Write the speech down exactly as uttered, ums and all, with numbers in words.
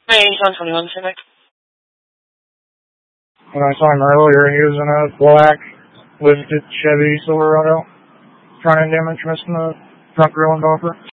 Range one twenty-one Civic. When I saw him earlier, he was in a black lifted Chevy Silverado, trying to damage missing the front grill and bumper.